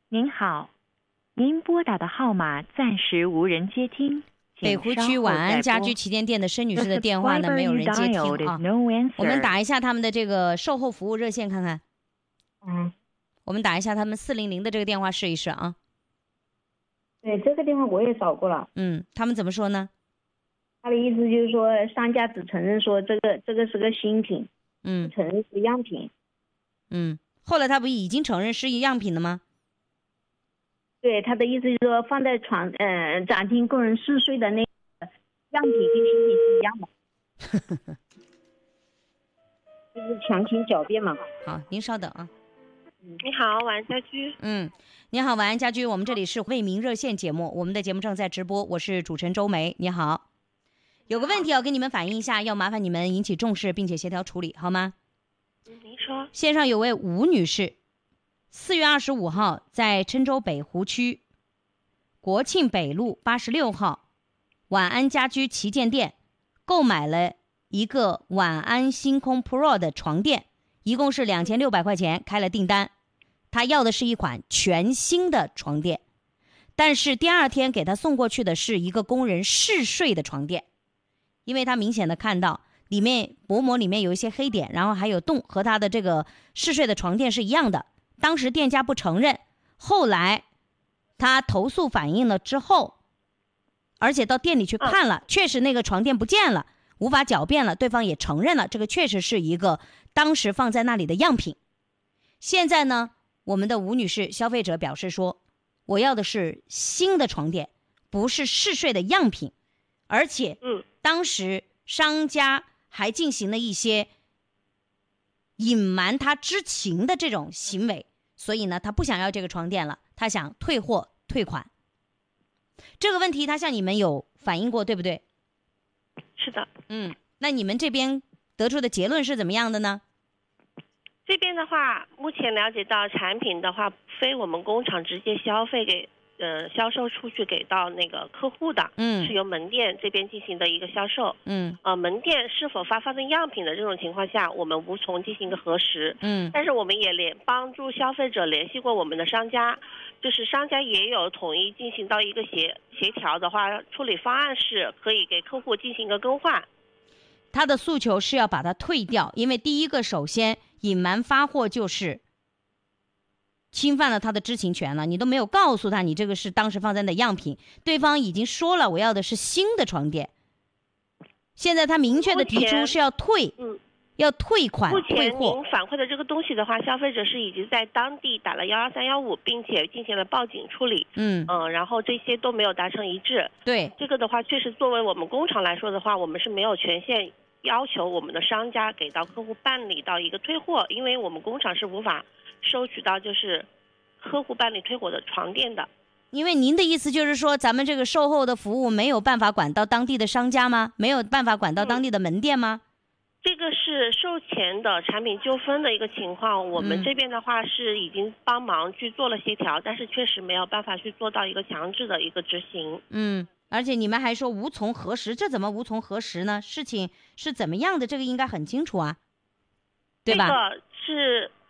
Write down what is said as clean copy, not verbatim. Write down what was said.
您好，您拨打的号码暂时无人接听。 北湖区晚安家居旗舰店的申女士的电话呢，没有人接听啊。我们打一下他们的这个售后服务热线看看。我们打一下他们400的这个电话试一试啊。 对，这个电话我也找过了。 他们怎么说呢？ 他的意思就是说，商家只承认说这个是个新品，不承认是样品。 后来他不已经承认是样品了吗？ 对，他的意思就是说，放在展厅供人试睡的那个样品跟新品是一样的，就是强行狡辩嘛。 好，您稍等啊。 你好，晚安家居。 你好，晚安家居，我们这里是为民热线节目，我们的节目正在直播，我是主持人周梅。你好，有个问题要跟你们反映一下，要麻烦你们引起重视并且协调处理，好吗？ 您说。 线上有位吴女士，4月25号在郴州北湖区国庆北路86号晚安家居旗舰店购买了一个晚安星空 Pro 的床垫，一共是2600块钱，开了订单。他要的是一款全新的床垫，但是第二天给他送过去的是一个工人试睡的床垫，因为他明显的看到里面薄膜里面有一些黑点，然后还有洞，和他的这个试睡的床垫是一样的。当时店家不承认，后来他投诉反映了之后，而且到店里去看了，确实那个床垫不见了，无法狡辩了，对方也承认了，这个确实是一个当时放在那里的样品。现在呢，我们的吴女士消费者表示说，我要的是新的床垫，不是试睡的样品，而且当时商家还进行了一些隐瞒他知情的这种行为，所以呢，他不想要这个床垫了，他想退货退款。这个问题他向你们有反映过，对不对？ 是的。 那你们这边得出的结论是怎么样的呢？ 这边的话，目前了解到产品的话，非我们工厂直接消费给销售出去给到那个客户的，是由门店这边进行的一个销售。门店是否发放的样品的这种情况下，我们无从进行一个核实。但是我们也帮助消费者联系过我们的商家，就是商家也有统一进行到一个协调的话，处理方案是可以给客户进行一个更换。 他的诉求是要把它退掉，因为第一个，首先隐瞒发货就是侵犯了他的知情权了，你都没有告诉他你这个是当时放在的样品，对方已经说了我要的是新的床垫，现在他明确的提出是要退，要退款退货。 目前您反馈的这个东西的话，消费者是已经在当地打了12315，并且进行了报警处理。然后这些都没有达成一致。 对， 这个的话，确实作为我们工厂来说的话，我们是没有权限要求我们的商家给到客户办理到一个退货，因为我们工厂是无法收取到就是客户办理退货的床垫的。 因为您的意思就是说，咱们这个售后的服务没有办法管到当地的商家吗？没有办法管到当地的门店吗？ 这个是售前的产品纠纷的一个情况，我们这边的话是已经帮忙去做了协调，但是确实没有办法去做到一个强制的一个执行。 而且你们还说无从核实，这怎么无从核实呢？事情是怎么样的，这个应该很清楚啊，对吧？ 这个是